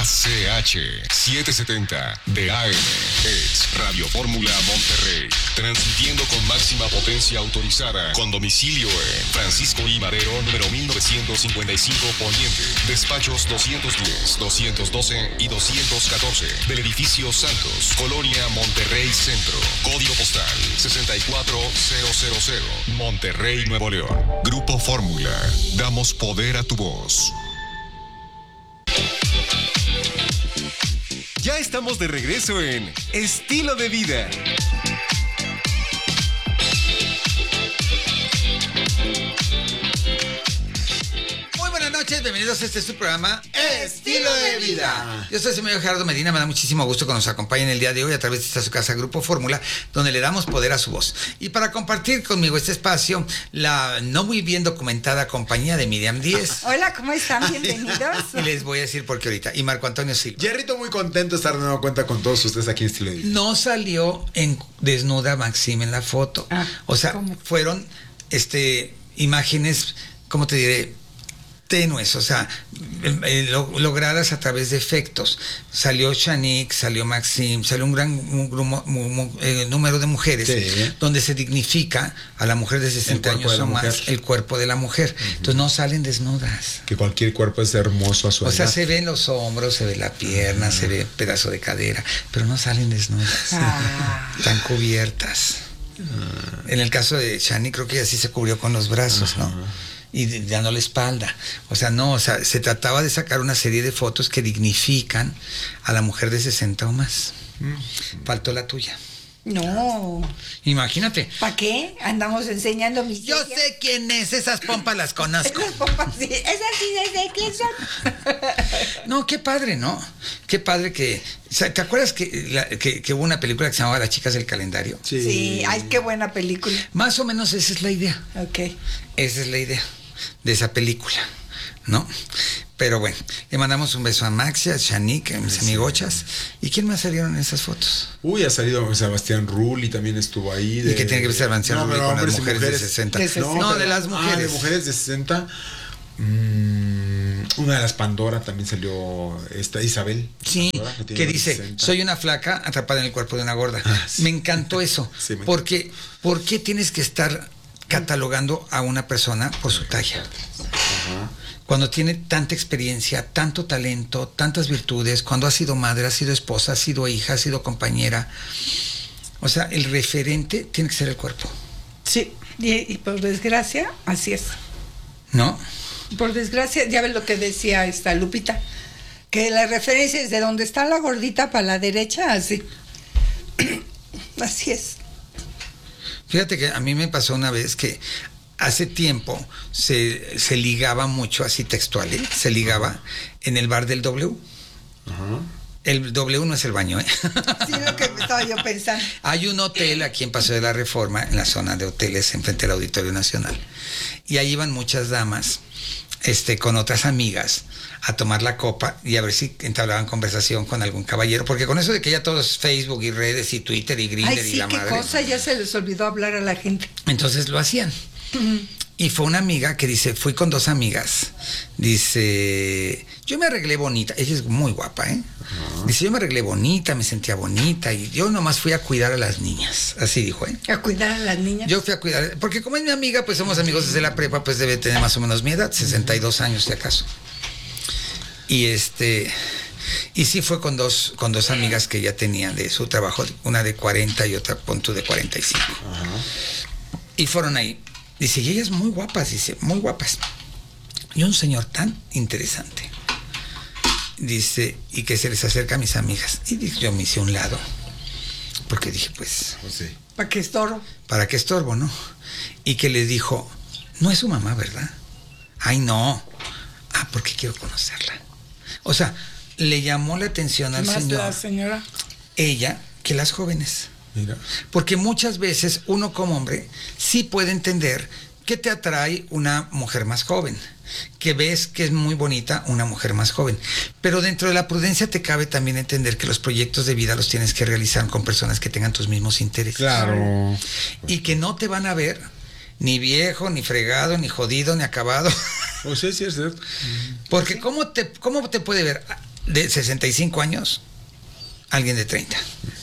ACH 770 de AM es Radio Fórmula Monterrey, transmitiendo con máxima potencia autorizada, con domicilio en Francisco I. Madero, número 1955 Poniente, despachos 210, 212 y 214 del edificio Santos, Colonia Monterrey Centro, código postal 64000, Monterrey, Nuevo León. Grupo Fórmula, damos poder a tu voz. Ya estamos de regreso en Estilo de Vida. Buenas noches, bienvenidos a este su programa Estilo de Vida. Yo soy el señor Gerardo Medina, me da muchísimo gusto que nos acompañen el día de hoy a través de esta su casa Grupo Fórmula, donde le damos poder a su voz. Y para compartir conmigo este espacio, la no muy bien documentada compañía de Miriam Díez. Hola, ¿cómo están? Bienvenidos. Y les voy a decir por qué ahorita. Y Marco Antonio Silva. Jerrito, muy contento de estar de nueva cuenta con todos ustedes aquí en Estilo de Vida. No salió en desnuda Maxim en la foto. O sea, ¿cómo? fueron imágenes, ¿cómo te diré? Tenues, o sea, logradas a través de efectos. Salió Shanique, salió Maxim, salió un gran número de mujeres, sí, donde se dignifica a la mujer de 60 años o más el cuerpo de la mujer. Entonces no salen desnudas. Que cualquier cuerpo es hermoso a su edad. O sea, se ven los hombros, se ve la pierna, se ve pedazo de cadera, pero no salen desnudas. Están cubiertas. En el caso de Shanique, creo que ella sí se cubrió con los brazos, ¿no? Y dando la espalda. O sea, se trataba de sacar una serie de fotos que dignifican a la mujer de 60 o más. Faltó la tuya. No. Imagínate. ¿Para qué? Andamos enseñando mis... Yo sé quién es, esas pompas las conozco. Esas pompas, sí. Esas sí sé quién son. No, qué padre, ¿no? Qué padre que... O sea, ¿te acuerdas que hubo una película que se llamaba Las chicas del calendario? Sí, ay, qué buena película. Más o menos esa es la idea. Ok. Esa es la idea de esa película, ¿no? Pero bueno, le mandamos un beso a Maxia, a Shanique, a mis amigochas. ¿Y quién más salieron en esas fotos? Uy, ha salido Sebastián Rulli, también estuvo ahí. ¿Y qué tiene que ver Sebastián Rulli con las mujeres de 60? No, de las mujeres. De mujeres de 60. Una de las Pandora también salió Isabel. Sí, Pandora, que dice, 60. Soy una flaca atrapada en el cuerpo de una gorda. Sí. Me encantó eso. Sí, porque, ¿por qué tienes que estar catalogando a una persona por su talla? Cuando tiene tanta experiencia, tanto talento, tantas virtudes, cuando ha sido madre, ha sido esposa, ha sido hija, ha sido compañera. O sea, el referente tiene que ser el cuerpo. Sí, y por desgracia, así es. ¿No? Por desgracia, ya ves lo que decía esta Lupita, que la referencia es de donde está la gordita para la derecha, así. Así es. Fíjate que a mí me pasó una vez que hace tiempo se ligaba mucho, así textual, ¿eh? Se ligaba en el bar del W. El W no es el baño, ¿eh? Sí, lo que estaba yo pensando. Hay un hotel aquí en Paseo de la Reforma, en la zona de hoteles, enfrente del Auditorio Nacional. Y ahí iban muchas damas, con otras amigas, a tomar la copa y a ver si entablaban conversación con algún caballero, porque con eso de que ya todo es Facebook y redes y Twitter y Grindr y la madre. Ay, sí, qué cosa, ya se les olvidó hablar a la gente. Entonces lo hacían. Y fue una amiga que dice, fui con dos amigas, dice, yo me arreglé bonita, ella es muy guapa, ¿eh? Dice, yo me arreglé bonita, me sentía bonita y yo nomás fui a cuidar a las niñas, así dijo, ¿eh? ¿A cuidar a las niñas? Yo fui a cuidar, porque como es mi amiga, pues somos amigos desde la prepa, pues debe tener más o menos mi edad, 62 años si acaso. Y y sí fue con dos amigas que ella tenía de su trabajo, una de 40 y otra punto de 45. Y fueron ahí. Dice, y ellas muy guapas, dice, muy guapas. Y un señor tan interesante. Dice, y que se les acerca a mis amigas. Y dice, yo me hice a un lado. Porque dije, pues... Sí. ¿Para qué estorbo? ¿Para qué estorbo, no? Y que les dijo, no es su mamá, ¿verdad? Ay, no. Ah, porque quiero conocerla. O sea, le llamó la atención al señor. ¿Más la señora? Ella, que las jóvenes. Mira. Porque muchas veces uno como hombre sí puede entender que te atrae una mujer más joven, que ves que es muy bonita una mujer más joven, pero dentro de la prudencia te cabe también entender que los proyectos de vida los tienes que realizar con personas que tengan tus mismos intereses. Claro. Y que no te van a ver ni viejo, ni fregado, ni jodido, ni acabado. O sea, sí es cierto. Porque ¿cómo te puede ver? de 65 años a alguien de 30.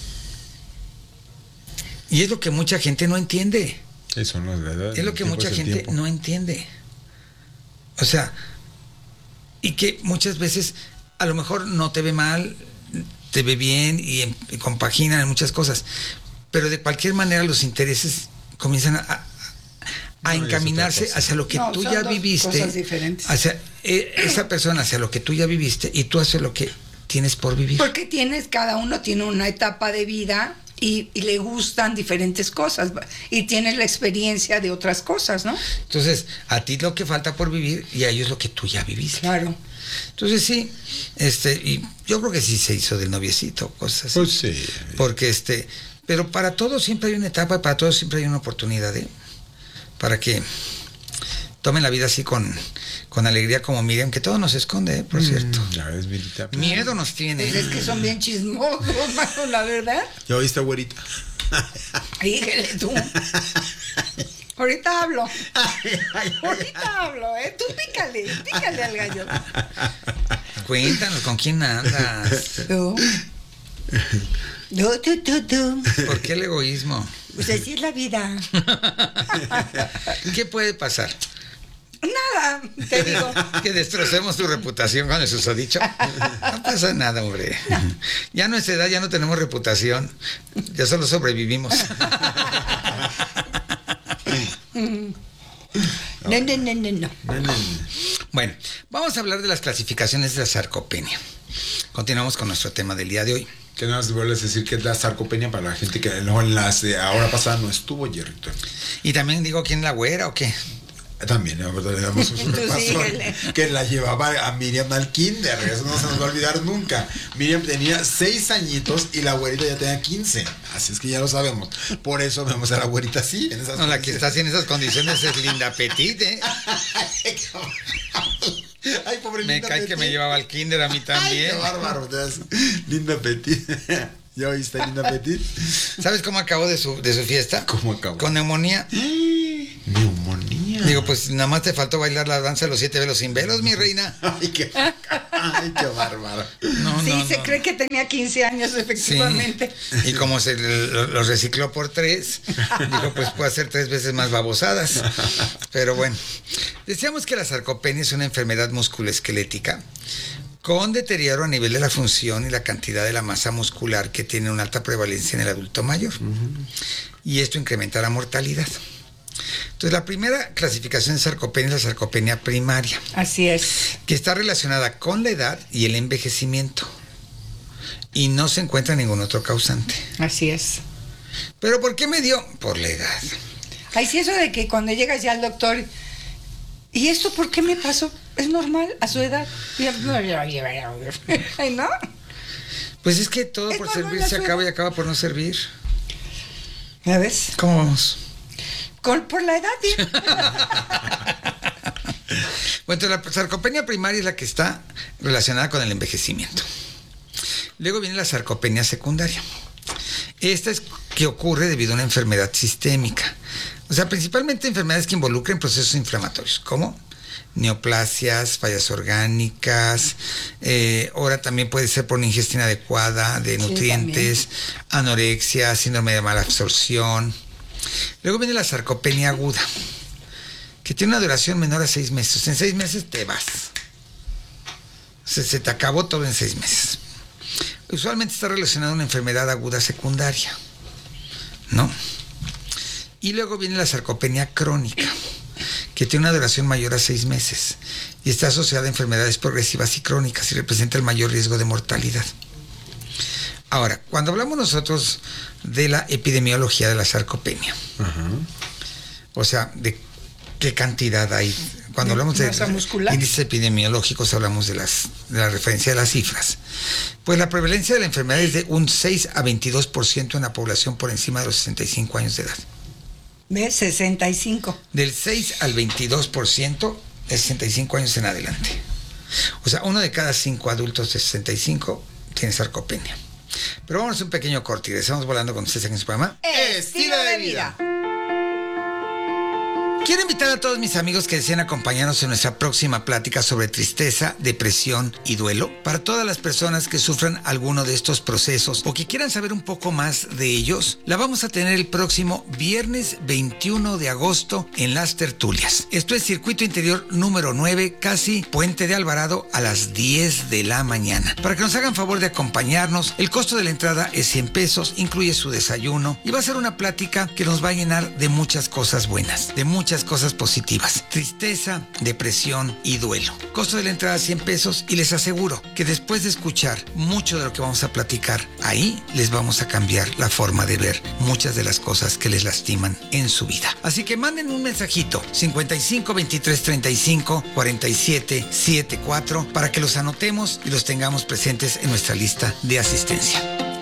Y es lo que mucha gente no entiende. Eso no es la edad. Es lo que mucha gente no entiende. O sea, y que muchas veces a lo mejor no te ve mal, te ve bien y compaginan en muchas cosas, pero de cualquier manera los intereses comienzan a encaminarse hacia lo que tú ya viviste, hacia esa persona, hacia lo que tú ya viviste, y tú hacia lo que tienes por vivir. Porque cada uno tiene una etapa de vida y le gustan diferentes cosas y tienes la experiencia de otras cosas, ¿no? Entonces, a ti lo que falta por vivir y a ellos lo que tú ya viviste. Claro. Entonces sí, y yo creo que sí se hizo del noviecito, cosas así. Pues sí. Porque pero para todos siempre hay una etapa y para todos siempre hay una oportunidad, para que tomen la vida así con alegría como Miriam, que todo nos esconde, por cierto. Ya ves, Mirita. Miedo nos tiene. Pues es que son bien chismosos, mano, la verdad. ¿Ya oíste, güerita? Dígale tú. Ahorita hablo. Tú pícale al gallo. Cuéntanos, ¿con quién andas? Tú. ¿Por qué el egoísmo? Pues así es la vida. ¿Qué puede pasar? Nada, te digo. Que destrocemos tu reputación con el susodicho. No pasa nada, hombre. Ya a nuestra edad ya no tenemos reputación. Ya solo sobrevivimos. No. Bueno, vamos a hablar de las clasificaciones de la sarcopenia. Continuamos con nuestro tema del día de hoy. Que nada más vuelves a decir que es la sarcopenia para la gente que no en las ahora pasada no estuvo, Jerrito. Y también digo, ¿quién la güera o qué? También, la verdad, le damos un repaso que la llevaba a Miriam al kinder. Eso no se nos va a olvidar nunca. Miriam tenía 6 añitos y la güerita ya tenía 15. Así es que ya lo sabemos. Por eso vemos a la güerita así. En esas la que está así en esas condiciones es Linda Petit, Ay, pobre me Linda cae Petit. que me llevaba al kinder a mí también. Ay, qué bárbaro. Linda Petit. ¿Ya oíste, Linda Petit? ¿Sabes cómo acabó de su fiesta? ¿Cómo acabó? Con neumonía. Neumonía. Digo, pues nada más te faltó bailar la danza de los 7 velos sin velos, mi reina. Ay, qué bárbaro. Se cree que tenía 15 años, efectivamente. Sí. Y como se lo recicló por 3, dijo, pues puede hacer 3 veces más babosadas. Pero bueno, decíamos que la sarcopenia es una enfermedad musculoesquelética con deterioro a nivel de la función y la cantidad de la masa muscular, que tiene una alta prevalencia en el adulto mayor. Y esto incrementa la mortalidad. Entonces, la primera clasificación de sarcopenia es la sarcopenia primaria. Así es. Que está relacionada con la edad y el envejecimiento. Y no se encuentra ningún otro causante. Así es. ¿Pero por qué me dio? Por la edad. Ay, sí, eso de que cuando llegas ya al doctor, ¿y esto por qué me pasó? ¿Es normal a su edad? Ay, ¿no? Pues es que todo por servir se acaba y acaba por no servir. ¿Ya ves? ¿Cómo vamos? Por la edad, ¿sí? Bueno, la sarcopenia primaria es la que está relacionada con el envejecimiento. Luego viene la sarcopenia secundaria. Esta es que ocurre debido a una enfermedad sistémica. O sea, principalmente enfermedades que involucren procesos inflamatorios, como neoplasias, fallas orgánicas, ahora también puede ser por una ingestión inadecuada de nutrientes, anorexia, síndrome de mala absorción. Luego viene la sarcopenia aguda, que tiene una duración menor a 6 meses. En 6 meses te vas. Se te acabó todo en 6 meses. Usualmente está relacionada a una enfermedad aguda secundaria, ¿no? Y luego viene la sarcopenia crónica, que tiene una duración mayor a 6 meses y está asociada a enfermedades progresivas y crónicas y representa el mayor riesgo de mortalidad. Ahora, cuando hablamos nosotros de la epidemiología de la sarcopenia, o sea, de qué cantidad hay, cuando hablamos de índices epidemiológicos hablamos de la referencia de las cifras, pues la prevalencia de la enfermedad es de un 6 a 22% en la población por encima de los 65 años de edad. ¿Ves? 65. Del 6 al 22% de 65 años en adelante. O sea, 1 de cada 5 adultos de 65 tiene sarcopenia. Pero vamos a un pequeño corte y regresamos volando con ustedes aquí en su programa Estilo de vida. Quiero invitar a todos mis amigos que deseen acompañarnos en nuestra próxima plática sobre tristeza, depresión y duelo. Para todas las personas que sufran alguno de estos procesos o que quieran saber un poco más de ellos, la vamos a tener el próximo viernes 21 de agosto en Las Tertulias. Esto es Circuito Interior número 9, casi Puente de Alvarado, a las 10 de la mañana. Para que nos hagan favor de acompañarnos, el costo de la entrada es 100 pesos, incluye su desayuno y va a ser una plática que nos va a llenar de muchas cosas buenas, de muchas cosas positivas. Tristeza, depresión y duelo. Costo de la entrada 100 pesos y les aseguro que después de escuchar mucho de lo que vamos a platicar, ahí les vamos a cambiar la forma de ver muchas de las cosas que les lastiman en su vida. Así que manden un mensajito 55 23 35 47 74 para que los anotemos y los tengamos presentes en nuestra lista de asistencia.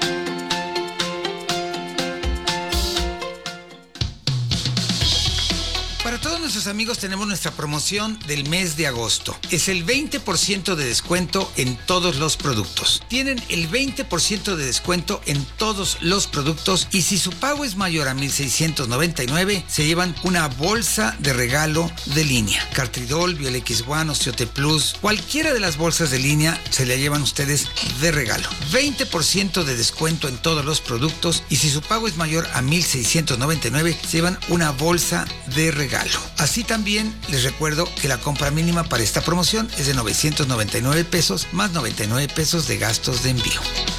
Para todos nuestros amigos tenemos nuestra promoción del mes de agosto. Es el 20% de descuento en todos los productos. Tienen el 20% de descuento en todos los productos y si su pago es mayor a 1,699, se llevan una bolsa de regalo de línea. Cartridol, Biol X1, Osteote Plus, cualquiera de las bolsas de línea se la llevan ustedes de regalo. 20% de descuento en todos los productos y si su pago es mayor a 1,699, se llevan una bolsa de regalo. Así también les recuerdo que la compra mínima para esta promoción es de 999 pesos más 99 pesos de gastos de envío.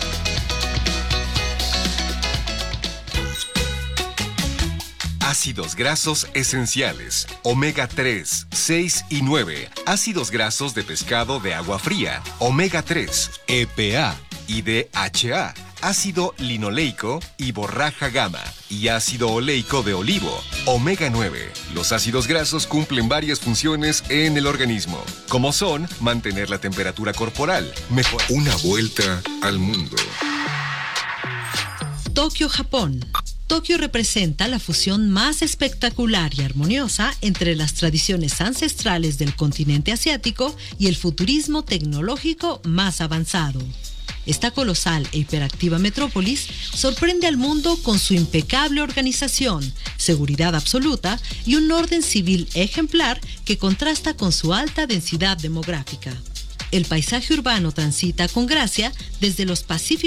Ácidos grasos esenciales, omega 3, 6 y 9. Ácidos grasos de pescado de agua fría, omega 3, EPA y DHA. Ácido linoleico y borraja gamma y ácido oleico de olivo, omega 9. Los ácidos grasos cumplen varias funciones en el organismo, como son mantener la temperatura corporal, mejorar. Una vuelta al mundo. Tokio, Japón. Tokio representa la fusión más espectacular y armoniosa entre las tradiciones ancestrales del continente asiático y el futurismo tecnológico más avanzado. Esta colosal e hiperactiva metrópolis sorprende al mundo con su impecable organización, seguridad absoluta y un orden civil ejemplar que contrasta con su alta densidad demográfica. El paisaje urbano transita con gracia desde los pacíficos